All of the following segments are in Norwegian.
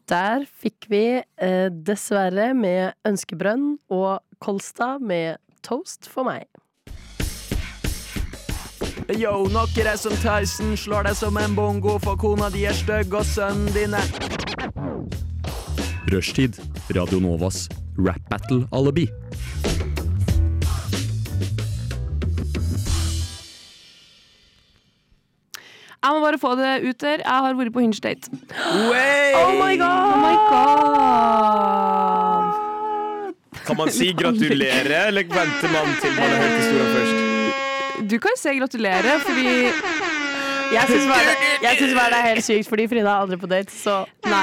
Der fikk vi dessverre med Ønskebrønn og Kolstad med Toast for meg. Yo, nokker som Tyson, slår deg som en bongo, for kona di støgg og sønnen din Rushtid, Radio Novas Rap Battle Alibi. Jeg må bare få det ut der. Jeg har vært på Hinge date. Oh my god! Oh my god! Kan man si gratulere, eller venter man til man har hørt historien først? Du kan si gratulere, fordi Jeg synes bare det er helt sykt, fordi Frida er aldri på date, så nei.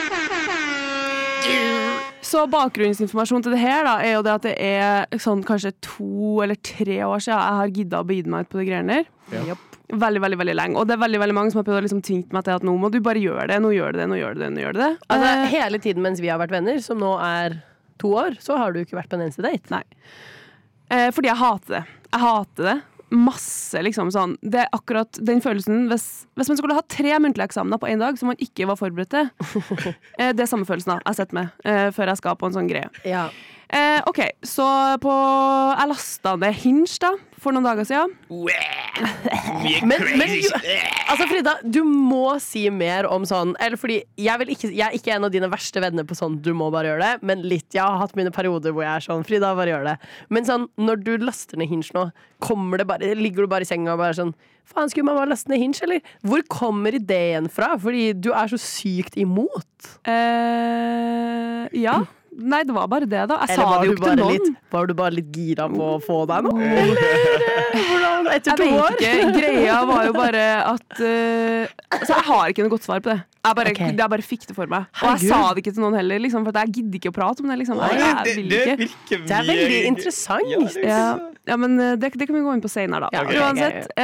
Så bakgrunnsinformasjon til det her da, er jo det at det er sånn kanskje 2 eller 3 år siden jeg har giddet å bide meg ut på det greiene der. Ja. Veldig, veldig, veldig lenge. Og det er veldig, veldig mange som har prøvd å liksom tvingt meg til at nå må du bare gjøre det, nå gjør du det, nå gjør du det, nå gjør du det. Altså, hele tiden mens vi har vært venner, som nå er 2 år, så har du ikke vært på en eneste date. Nei. Fordi jeg hater det. Jeg hater det. Masse, liksom sånn. Det er akkurat den følelsen hvis man skulle ha 3 muntlige eksamener på en dag som man ikke var forberedt til. Det er samme følelsen da, jeg setter med før jeg skal på en sånn greie. Ja. Ok, så jeg lastet ned Hinge da, for noen dager siden. Men altså Frida, du må si mer om sånn, eller fordi jeg er ikke en av dine verste venner på sånn, du må bare gjøre det, men litt, jeg har hatt mine perioder hvor jeg er sånn, Frida, bare gjør det. Men sånn, når du laster ned Hinge nå, ligger du bare i senga og bare sånn, faen, skulle man bare laste ned Hinge, eller? Hvor kommer ideen fra? Fordi du er så sykt imot. Ja. Nei, det var bare det da. Jeg sa det jo ikke til noen. Var du bare litt gira på å få deg nå? Eller hvordan? Etter 2 år? Jeg vet ikke. Greia var jo bare at altså, jeg har ikke noe godt svar på det. Jeg bare fikk det for meg. Og jeg sa det ikke til noen heller, liksom, for jeg gidder ikke å prate om det. Liksom. Jeg vil ikke. Det er veldig interessant. Ja, men det kan vi gå inn på senere da. Okay. Uansett.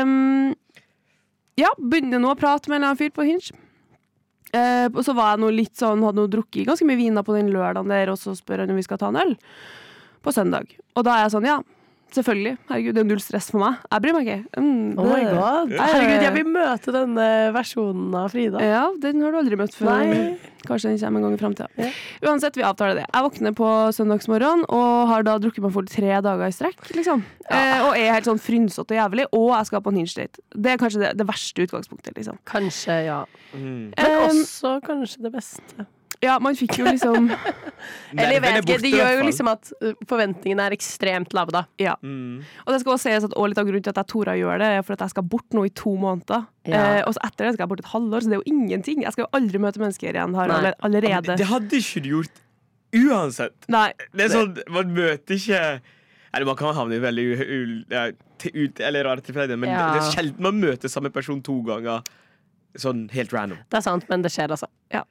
Begynner nå å prate med en eller annen fyr på Hinge. Og så var jeg nå litt sånn, hadde nå drukket ganske mye viner på den lørdagen der, og så spør han om vi skal ta en øl på søndag. Og da er jeg sånn, ja, selvfølgelig. Herregud, det er 0 stress for meg. Jeg bryr meg ikke. Oh my god. Herregud, jeg vil møte denne versjonen av Frida. Ja, den har du aldri møtt før. Nei. Kanskje den kommer en gang i fremtiden. Ja. Uansett, vi avtaler det. Jeg våkner på søndagsmorgen og har da drukket meg for 3 dager i strekk, liksom. Og er helt sånn frynsete og jævlig, og jeg skal på en Hinge date. Det er kanskje det verste utgangspunktet, liksom. Kanskje, ja. Men også kanskje det beste. Ja, man fikk jo liksom Eller jeg vet ikke, det gjør jo liksom at forventningene er ekstremt lave da. Ja. Og det skal også sies at litt av grunnen til at jeg tror jeg gjør det er for at jeg skal bort nå i 2 måneder. Og så etter det skal jeg bort et halvår, så det er jo ingenting. Jeg skal jo aldri møte mennesker igjen her allerede. Det hadde ikke du gjort uansett. Nei. Det er sånn, man møter ikke. Eller man kan havne i veldig eller rare tilfeller, men det er sjelden man møter samme person 2 ganger. Sånn helt random. Det er sant, men det skjer altså. Ja.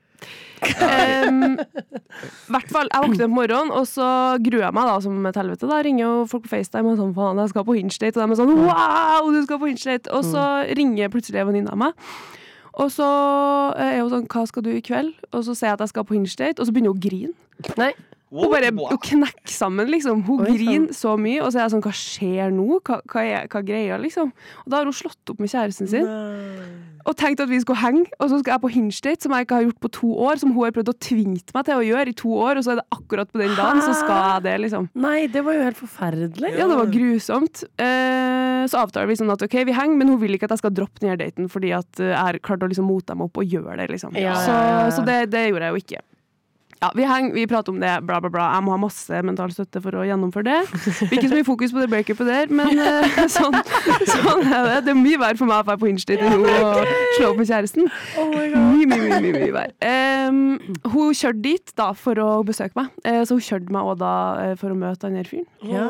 Hvert fall, jeg våkner på morgenen, og så gruer jeg meg da som et helvete. Da ringer jo folk på FaceTime og sånn, faen, jeg skal på Hinge date. Og de er sånn, wow, du skal på Hinge date. Og så ringer plutselig en venninne av meg. Og så er hun sånn, hva skal du i kveld? Og så sier jeg at jeg skal på Hinge date, og så begynner hun å grine. Nei. Hun bare knekker sammen, liksom. Hun griner så mye, og så er jeg sånn, hva skjer nå? Hva greier, liksom? Og da har hun slått opp med kjæresten sin. Og tenkte at vi skulle henge, og så skal jeg på Hinge date, som jeg ikke har gjort på 2 år, som hun har prøvd å tvinge meg til å gjøre i 2 år, og så er det akkurat på den dagen, så skal jeg det, liksom. Nei, det var jo helt forferdelig. Ja, det var grusomt. Så avtaler vi sånn at, ok, vi henger, men hun vil ikke at jeg skal droppe den her daten, fordi at jeg har klart å liksom mote dem opp og gjøre det, liksom. Så det gjorde jeg jo ikke. Ja, vi henger, vi prater om det, bla bla bla. Jeg må ha masse mental støtte for å gjennomføre det. Ikke så mye fokus på det breakupet der, men sånn er det. Det er mye vær for meg å være på Hinge date nå og slå opp med kjæresten. Oh my God. Mye vær. Hun kjørte dit da for å besøke meg, så hun kjørte meg også da for å møte den her fyren. Ja.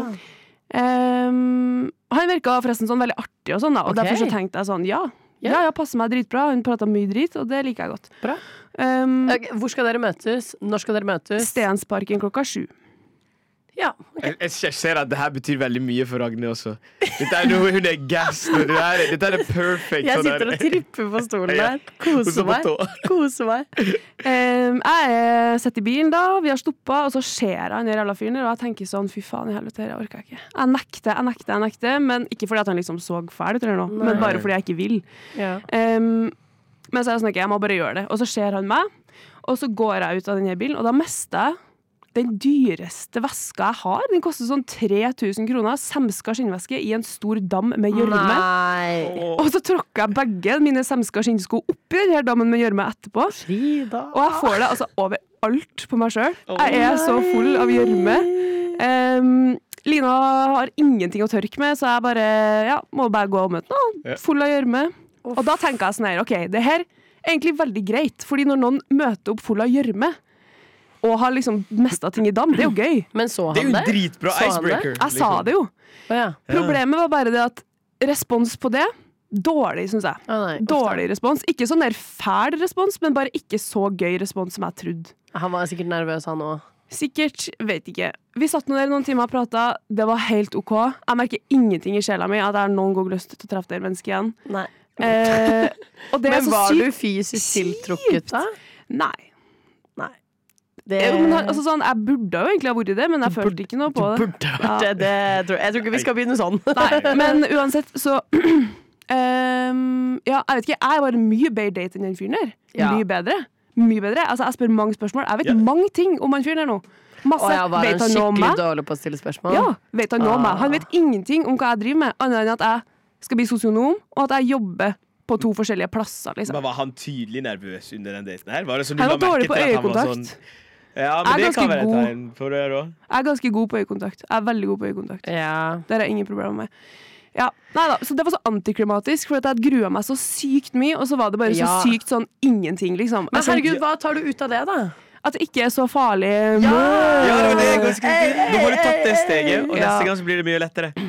Han virket forresten sånn veldig artig og sånn da, og derfor så tenkte jeg sånn, ja, passer meg dritbra. Hun pratet mye drit, og det liker jeg godt. Bra. Hvor skal dere møtes? Når skal dere møtes? Stensparken 7:00. Ja. Okay. Jeg ser at det her betyr veldig mye for Ragne også. Dette er noe hun er gass. Dette er perfect. Jeg sitter og tripper på stolen der. Koser meg. Jeg setter i bilen da, vi har stoppet, og så ser jeg han der jævla fyren der, og jeg tenker sånn, fy faen i helvete, jeg orker ikke. Jeg nekter, men ikke fordi at han liksom så fæl ut eller noe, men bare fordi jeg ikke vil. Ja. Men så er jeg sånn, jeg må bare gjøre det. Og så ser han meg, Og så går jeg ut av denne bilen, og da mister jeg den dyreste veska jeg har. Den koster sånn 3000 kroner, semska skinnveske i en stor dam med gjørme. Og så tråkker jeg begge mine semska skinnsko oppi den her dammen med gjørme etterpå. Frida. Og jeg får det altså overalt på meg selv. Jeg er så full av gjørme. Lina har ingenting å tørke med, så jeg må bare gå og møte noe. Full av gjørme. Og da tenker jeg sånn her, ok, det her er egentlig veldig greit, fordi når noen møter opp full av gjørme, og har liksom mestet ting i dam, det er jo gøy. Men så han det? Det er jo dritbra icebreaker. Jeg sa det jo. Problemet var bare det at respons på det, dårlig, synes jeg. Dårlig respons. Ikke sånn der fæl respons, men bare ikke så gøy respons som jeg trodde. Han var sikkert nervøs, han også. Sikkert, vet ikke. Vi satt nå der noen timer og pratet, det var helt ok. Jeg merker ingenting i sjela mi at jeg har noen gang lyst til å treffe det mennesket igjen. Nei. Og det men er så var sykt du fysisk tiltrukket da? Nei. Det... Men, altså, sånn, jeg burde jo egentlig ha vært det, men jeg følte ikke noe på det. Jeg tror ikke vi skal begynne sånn. Nei, men uansett, så jeg vet ikke, jeg var mye bedre date enn den fyren der. Mye bedre. Altså, jeg spør mange spørsmål. Jeg vet mange ting om han fyren der nå. Masse. Var han skikkelig dårlig på å stille spørsmål? Ja, vet han noe om meg. Han vet ingenting om hva jeg driver med, annet enn at jeg skal bli sosionom, og at jeg jobber på 2 forskjellige plasser, liksom. Men var han tydelig nervøs under den daten her? Var det sånn han var dårlig på øyekontakt. Ja, men det kan være et tegn for det også. Jeg er ganske god på øyekontakt. Jeg er veldig god på øyekontakt. Det er ingen problem med. Neida, så det var så antiklimatisk, for jeg grua meg så sykt mye, og så var det bare så sykt sånn ingenting, liksom. Men herregud, hva tar du ut av det da? At det ikke er så farlig. Ja, det var det. Nå har du tatt det steget, og neste gang så blir det mye lettere.